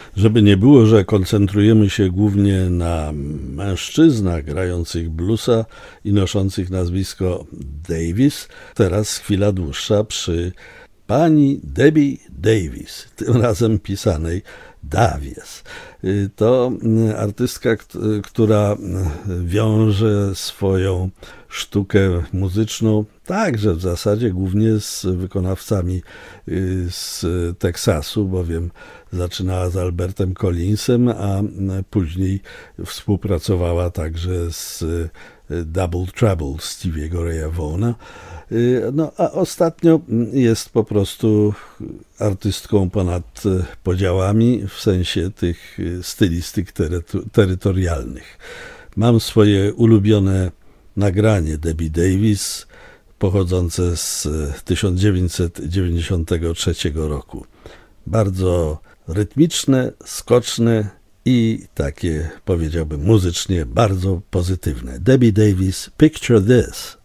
Żeby nie było, że koncentrujemy się głównie na mężczyznach grających bluesa i noszących nazwisko Davis, teraz chwila dłuższa przy pani Debbie Davis, tym razem pisanej Davies. To artystka, która wiąże swoją sztukę muzyczną także w zasadzie głównie z wykonawcami z Teksasu, bowiem zaczynała z Albertem Collinsem, a później współpracowała także z Double Trouble Stevie'ego Raya Vaughana. No, a ostatnio jest po prostu artystką ponad podziałami w sensie tych stylistyk terytorialnych. Mam swoje ulubione nagranie Debbie Davis pochodzące z 1993 roku. Bardzo rytmiczne, skoczne i takie, powiedziałbym, muzycznie bardzo pozytywne. Debbie Davis, Picture This.